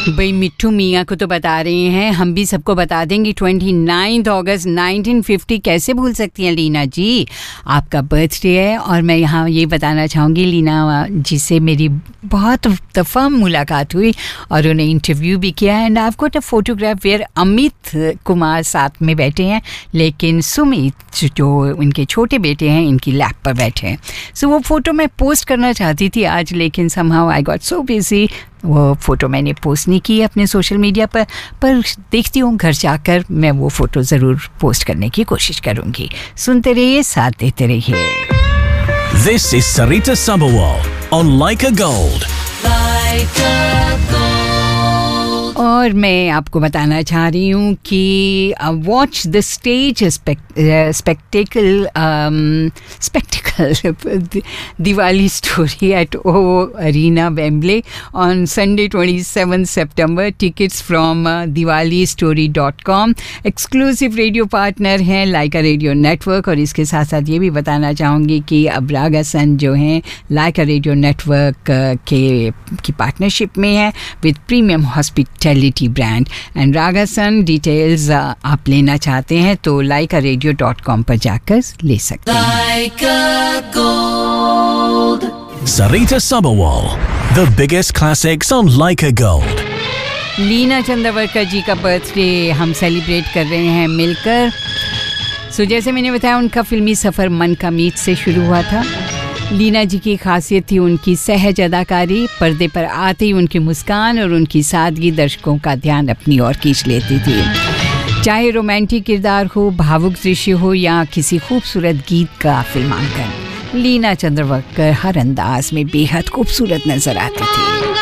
भाई मिट्ठू मियाँ को तो बता रहे हैं, हम भी सबको बता देंगे। 29 अगस्त 1950 कैसे भूल सकती हैं लीना जी, आपका बर्थडे है। और मैं यहाँ ये बताना चाहूँगी लीना जी से मेरी बहुत दफ़ा मुलाकात हुई और उन्हें इंटरव्यू भी किया। And I have got a photograph where Amit Kumar साथ में बैठे हैं, लेकिन सुमित जो उनके छोटे बेटे हैं इनकी लैप पर बैठे हैं। सो वो फ़ोटो मैं पोस्ट करना चाहती थी आज, लेकिन somehow I got so busy, वो फ़ोटो मैंने पोस्ट नहीं की अपने सोशल मीडिया पर देखती हूँ घर जाकर मैं वो फ़ोटो ज़रूर पोस्ट करने की कोशिश करूँगी। सुनते रहिए, साथ देते रहिए। This is Sarita Sabharwal on Laika Gold. Laika Gold. और मैं आपको बताना चाह रही हूँ कि watch the stage spectacled Diwali story at O arena Wembley on Sunday 27 September. Tickets from diwalistory.com। Exclusive radio partner हैं लाइका रेडियो नेटवर्क। और इसके साथ साथ ये भी बताना चाहूँगी कि अब रागासन जो हैं लाइका रेडियो नेटवर्क की पार्टनरशिप में है with premium hospitality brand. And रागासन details आप लेना चाहते हैं तो laikaRadio.com पर जाकर ले सकते हैं। Sarita Sabharwal, the biggest classics on Laika Gold. Leena Chandavarkar जी का बर्थडे हम सेलिब्रेट कर रहे हैं मिलकर। सो जैसे मैंने बताया, उनका फिल्मी सफ़र मन का मीत से शुरू हुआ था। लीना जी की खासियत थी उनकी सहज अदाकारी। पर्दे पर आते ही उनकी मुस्कान और उनकी सादगी दर्शकों का ध्यान अपनी ओर खींच लेती थी। चाहे रोमांटिक किरदार हो, भावुक दृश्य हो या किसी खूबसूरत गीत का फिल्मांकन, लीना चंद्रवरकर हर अंदाज में बेहद खूबसूरत नजर आती थी।